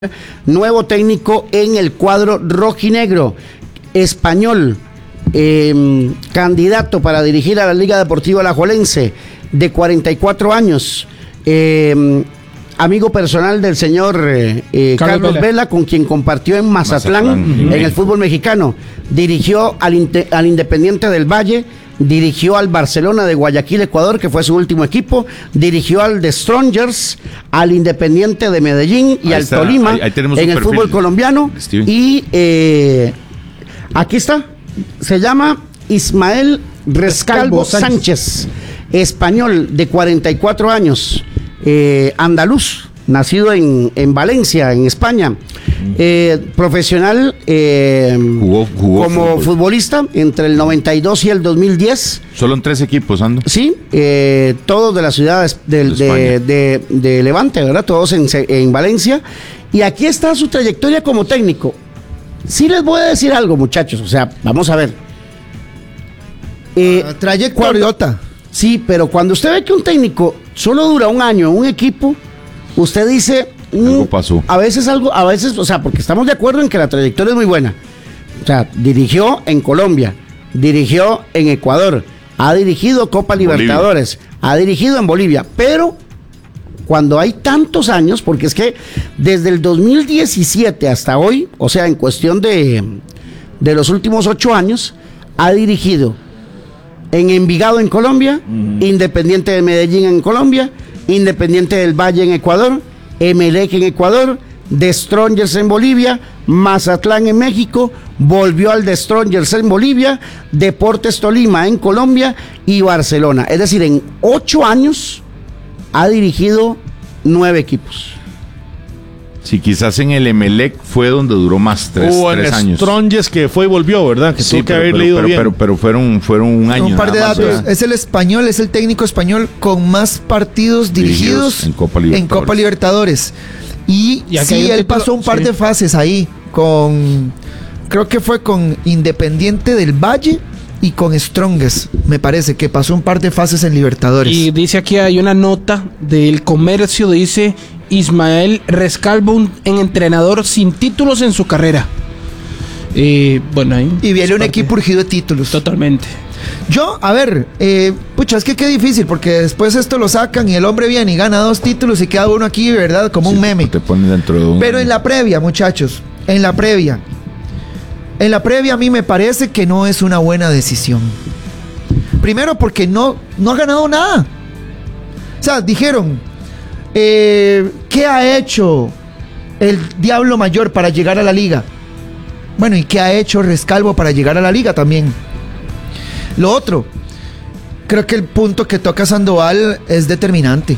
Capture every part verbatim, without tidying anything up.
Nuevo técnico en el cuadro rojinegro. Español, eh, candidato para dirigir a la Liga Deportiva Alajuelense, de cuarenta y cuatro años, eh, amigo personal del señor eh, eh, Carlos, Carlos Vela. Vela, con quien compartió en Mazatlán, Mazatlán en el fútbol mexicano. Dirigió al, al Independiente del Valle, dirigió al Barcelona de Guayaquil, Ecuador, que fue su último equipo, dirigió al The Strongers, al Independiente de Medellín y ahí al está, Tolima, ahí, ahí en el perfil, fútbol colombiano. Steven. Y eh, aquí está, se llama Ismael Rescalvo Sánchez, Sánchez, español de cuarenta y cuatro años, eh, andaluz, nacido en, en Valencia, en España. Eh, profesional eh, jugó, jugó como fútbol. futbolista entre el noventa y dos y el dos mil diez. Solo en tres equipos, Ando. Sí, eh, todos de la ciudad de, de, de, de Levante, ¿verdad? Todos en, en Valencia. Y aquí está su trayectoria como técnico. Sí les voy a decir algo, muchachos. O sea, vamos a ver. Eh, uh, trayectoriota. Sí, pero cuando usted ve que un técnico solo dura un año en un equipo, usted dice... Algo pasó. A veces algo, a veces, o sea, porque estamos de acuerdo en que la trayectoria es muy buena. O sea, dirigió en Colombia, dirigió en Ecuador, ha dirigido Copa Libertadores, Bolivia. ha dirigido en Bolivia, pero cuando hay tantos años, porque es que desde el dos mil diecisiete hasta hoy, o sea, en cuestión de, de los últimos ocho años, ha dirigido en Envigado en Colombia, uh-huh. Independiente de Medellín en Colombia, Independiente del Valle en Ecuador, Emelec en Ecuador, The Strongers en Bolivia, Mazatlán en México, volvió al The Strongers en Bolivia, Deportes Tolima en Colombia y Barcelona. Es decir, en ocho años ha dirigido nueve equipos. Sí, quizás en el Emelec fue donde duró más, tres, o tres en años. Strongers que fue y volvió, ¿verdad? Que sí, tuvo que pero, haber pero, leído pero, bien. Pero, pero fueron, fueron un año. Un par de datos. Más, es el español, es el técnico español con más partidos dirigidos, dirigidos en, Copa en Copa Libertadores. Y, y sí, él título, pasó un par sí. de fases ahí con, creo que fue con Independiente del Valle y con Strongest, me parece que pasó un par de fases en Libertadores. Y dice aquí, hay una nota del Comercio, dice Ismael Rescalvo, un entrenador sin títulos en su carrera. Eh, bueno, ahí y viene un parte. equipo urgido de títulos. Totalmente. Yo, a ver, eh, pucha, es que qué difícil, porque después esto lo sacan y el hombre viene y gana dos títulos y queda uno aquí, ¿verdad? Como sí, un meme. Te ponen dentro de un... Pero en la previa, muchachos, en la previa, en la previa a mí me parece que no es una buena decisión. Primero porque no, no ha ganado nada. O sea, dijeron, eh, ¿qué ha hecho el Diablo Mayor para llegar a la liga? Bueno, ¿y qué ha hecho Rescalvo para llegar a la liga también? Lo otro, creo que el punto que toca Sandoval es determinante.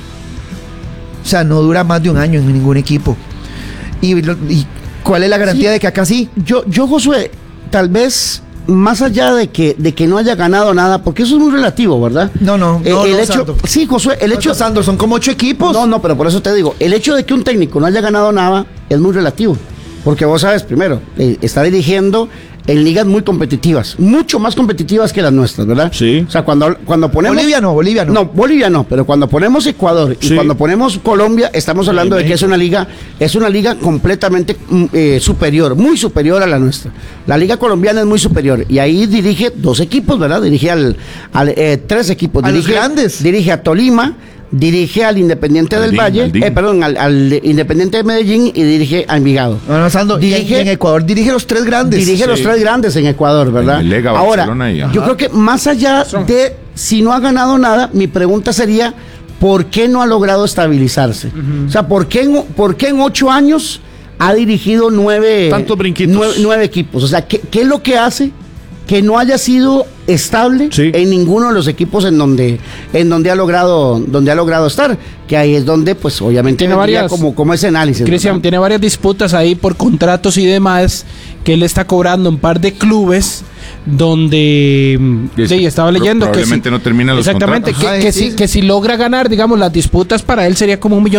O sea, no dura más de un año en ningún equipo. ¿Y, y cuál es la garantía sí, de que acá sí? Yo, yo, Josué, tal vez más allá de que, de que no haya ganado nada, porque eso es muy relativo, ¿verdad? No, no, eh, no, el no, hecho, Sando. Sí, Josué, el no, hecho... Sando, son como ocho equipos. No, no, pero por eso te digo, el hecho de que un técnico no haya ganado nada es muy relativo. Porque vos sabes, primero, eh, está dirigiendo en ligas muy competitivas, mucho más competitivas que las nuestras, ¿verdad? Sí. O sea, cuando, cuando ponemos... Bolivia no, Bolivia no. No, Bolivia no, pero cuando ponemos Ecuador y sí. cuando ponemos Colombia, estamos hablando de que es una liga, es una liga completamente eh, superior, muy superior a la nuestra. La liga colombiana es muy superior y ahí dirige dos equipos, ¿verdad? Dirige al, al eh, tres equipos. A dirige, los grandes. Dirige a Tolima, dirige al Independiente del Valle, eh, perdón, al, al Independiente de Medellín y dirige a Envigado. No, no, Sando, dirige, y en Ecuador dirige los tres grandes. Dirige sí. los tres grandes en Ecuador, ¿verdad? En Lega, Ahora, y, yo creo que más allá de si no ha ganado nada, mi pregunta sería, ¿por qué no ha logrado estabilizarse? Uh-huh. O sea, ¿por qué, en, ¿por qué en ocho años ha dirigido nueve, Tantos brinquitos. nueve, nueve equipos? O sea, ¿qué, ¿qué es lo que hace que no haya sido estable sí. en ninguno de los equipos en donde en donde ha logrado donde ha logrado estar, que ahí es donde pues obviamente tiene varias, como como ese análisis. Cristian, tiene varias disputas ahí por contratos y demás que él está cobrando en par de clubes donde es, sí, estaba leyendo probablemente que si, no termina los exactamente contratos. que, Ay, que, sí. si, que si logra ganar, digamos, las disputas para él sería como un millón